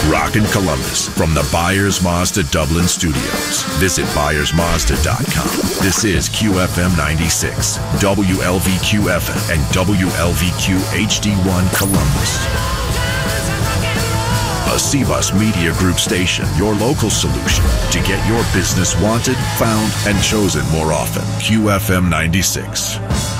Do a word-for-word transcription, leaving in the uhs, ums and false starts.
Rockin' Columbus from the Byers Mazda Dublin Studios. Visit Byers Mazda dot com. This is Q F M ninety-six, W L V Q F M, and W L V Q H D one Columbus. A C-Bus Media Group station, your local solution to get your business wanted, found, and chosen more often. Q F M ninety-six.